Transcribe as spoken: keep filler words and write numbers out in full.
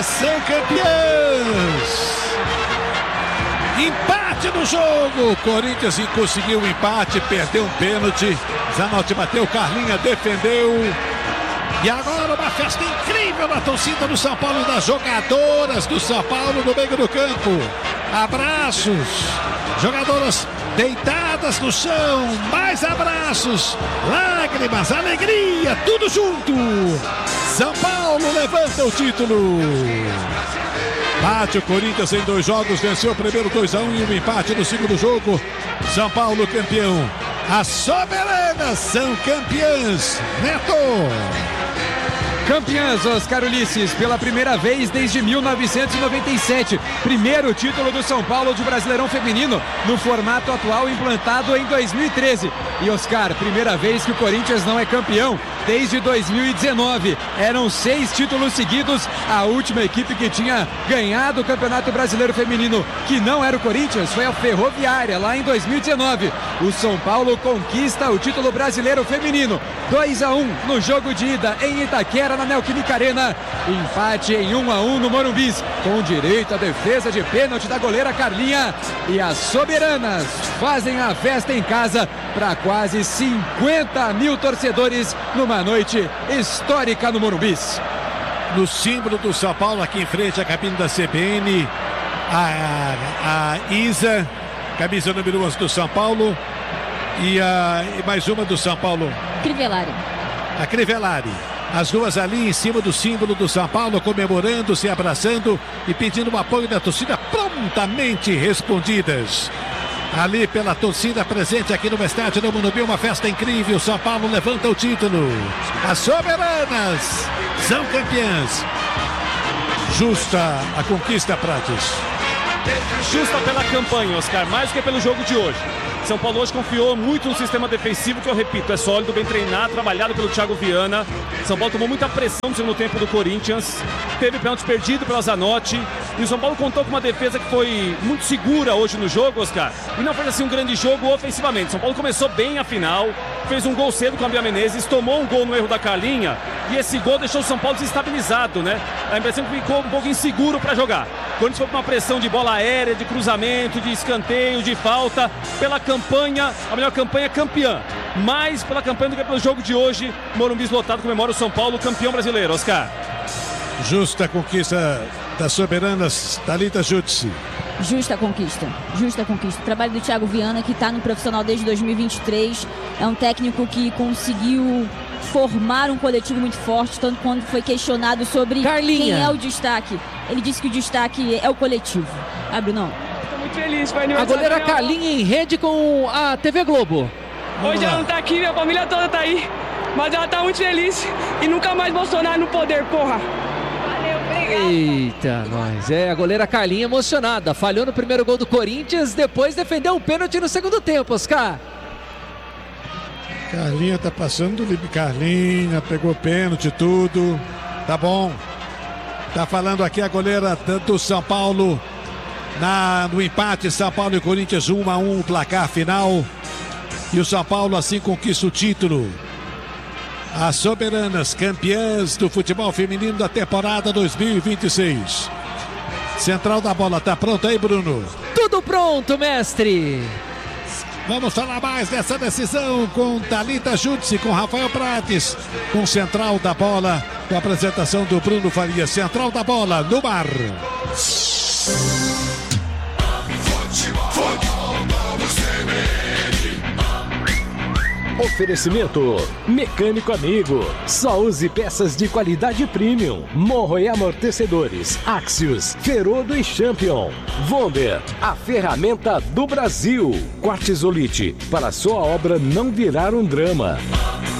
Soberanas são campeãs. Empate no jogo. Corinthians conseguiu o empate, perdeu um pênalti. Zanotti bateu, Carlinha defendeu. E agora uma festa incrível na torcida do São Paulo e das jogadoras do São Paulo no meio do campo. Abraços. Jogadoras deitadas no chão. Mais abraços. Lágrimas, alegria, tudo junto. São Paulo levanta o título. Bate o Corinthians em dois jogos, venceu o primeiro dois a um e um empate no segundo jogo. São Paulo campeão. As Soberanas são campeãs. Neto. Campeãs, Oscar Ulisses, pela primeira vez desde mil novecentos e noventa e sete. Primeiro título do São Paulo de Brasileirão Feminino no formato atual implantado em dois mil e treze. E Oscar, primeira vez que o Corinthians não é campeão desde dois mil e dezenove. Eram seis títulos seguidos. A última equipe que tinha ganhado o Campeonato Brasileiro Feminino, que não era o Corinthians, foi a Ferroviária, lá em dois mil e dezenove. O São Paulo conquista o título brasileiro feminino. dois a um no jogo de ida em Itaquera, na Neoquímica Arena. Empate em um a um no Morumbi, com direito à defesa de pênalti da goleira Carlinha. E as Soberanas fazem a festa em casa para quase cinquenta mil torcedores numa noite histórica no Morumbi. No símbolo do São Paulo, aqui em frente à cabine da C B N, a, a Isa, camisa número onze do São Paulo, e, a, e mais uma do São Paulo. Crivellari. A Crivellari. As duas ali em cima do símbolo do São Paulo, comemorando, se abraçando e pedindo o apoio da torcida, prontamente respondidas. Ali pela torcida presente aqui no estádio do Morumbi, uma festa incrível. São Paulo levanta o título. As Soberanas são campeãs. Justa a conquista, Prates. Justa pela campanha, Oscar, mais do que pelo jogo de hoje. São Paulo hoje confiou muito no sistema defensivo, que eu repito, é sólido, bem treinado, trabalhado pelo Thiago Viana. São Paulo tomou muita pressão no segundo tempo do Corinthians, teve pênalti perdido pela Zanotti, e o São Paulo contou com uma defesa que foi muito segura hoje no jogo, Oscar, e não fez assim um grande jogo ofensivamente. São Paulo começou bem a final, fez um gol cedo com a Bia Menezes, tomou um gol no erro da Carlinha, e esse gol deixou o São Paulo desestabilizado, né? A impressão que ficou um pouco inseguro para jogar. O Corinthians foi com uma pressão de bola aérea, de cruzamento, de escanteio, de falta, pela campanha, a melhor campanha é campeã. Mais pela campanha do que pelo jogo de hoje. Morumbi lotado comemora o São Paulo campeão brasileiro, Oscar. Justa conquista das Soberanas, Thalita Jutsi. Justa conquista, justa conquista. O trabalho do Thiago Viana, que está no profissional desde dois mil e vinte e três, é um técnico que conseguiu formar um coletivo muito forte, tanto quando foi questionado sobre Carlinha. Quem é o destaque. Ele disse que o destaque é o coletivo. Ah, Bruno? Tô muito feliz, foi a goleira Carlinha em rede com a T V Globo. Hoje ela não tá aqui, minha família toda tá aí, mas ela tá muito feliz e nunca mais Bolsonaro no poder, porra. Eita, nós. É, a goleira Carlinha emocionada. Falhou no primeiro gol do Corinthians, depois defendeu o pênalti no segundo tempo, Oscar. Carlinha tá passando do Carlinha, pegou pênalti, tudo. Tá bom. Tá falando aqui a goleira do São Paulo. Na, no empate, São Paulo e Corinthians um a um, placar final. E o São Paulo assim conquista o título. As Soberanas, campeãs do futebol feminino da temporada dois mil e vinte e seis. Central da bola, tá pronto aí, Bruno? Tudo pronto, mestre. Vamos falar mais dessa decisão com Thalita Jutsi, com Rafael Prates, com Central da bola, com a apresentação do Bruno Faria. Central da bola, no mar. Oferecimento Mecânico Amigo. Só use peças de qualidade premium. Morro e amortecedores. Axios, Ferodo e Champion. Vonder, a ferramenta do Brasil. Quartzolite, para sua obra não virar um drama.